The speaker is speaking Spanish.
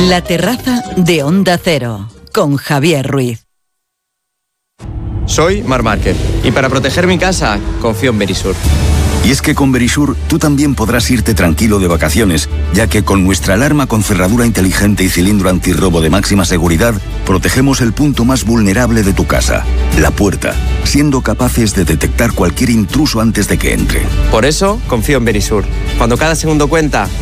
La terraza de Onda Cero, con Javier Ruiz. Soy Marc Márquez y para proteger mi casa confío en Verisur. Y es que con Verisur tú también podrás irte tranquilo de vacaciones, ya que con nuestra alarma con cerradura inteligente y cilindro antirrobo de máxima seguridad, protegemos el punto más vulnerable de tu casa, la puerta, siendo capaces de detectar cualquier intruso antes de que entre. Por eso confío en Verisur. Cuando cada segundo cuenta,